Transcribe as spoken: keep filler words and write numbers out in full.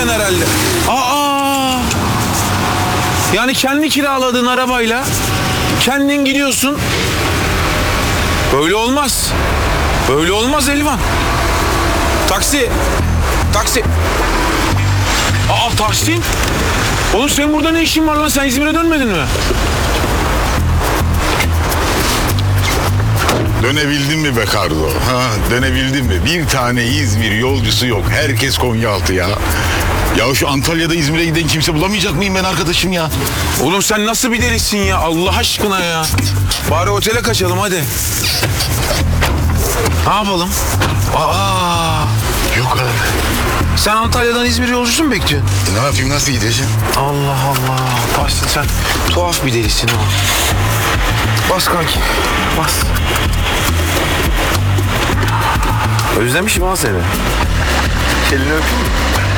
gideceksin herhalde. Aa! Yani kendi kiraladığın arabayla kendin gidiyorsun. Böyle olmaz. Böyle olmaz Elvan. Taksi. Taksi. Aa Tahsin. Oğlum senin burada ne işin var lan? Sen İzmir'e dönmedin mi? Dönebildin mi be Kardo? Ha, dönebildin mi? Bir tane İzmir yolcusu yok. Herkes Konyaaltı ya. Ya şu Antalya'da İzmir'e giden kimse bulamayacak mıyım ben arkadaşım ya? Oğlum sen nasıl bir delisin ya? Allah aşkına ya. Bari otele kaçalım hadi. Ne yapalım? Aa! Yok abi. Sen Antalya'dan İzmir yolcusu mu bekliyorsun? Ne yapayım, nasıl gideceğim? Allah Allah. Tahsin sen tuhaf bir delisin ha. Bas kanki. Bas. Özlemişim ha seni. Elini öpeyim mi?